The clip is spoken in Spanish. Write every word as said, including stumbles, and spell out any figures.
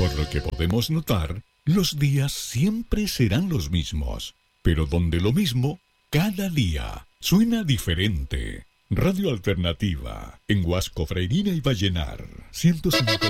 Por lo que podemos notar, los días siempre serán los mismos, pero donde lo mismo, cada día suena diferente. Radio Alternativa, en Huasco, Freirina y Vallenar, ciento cinco.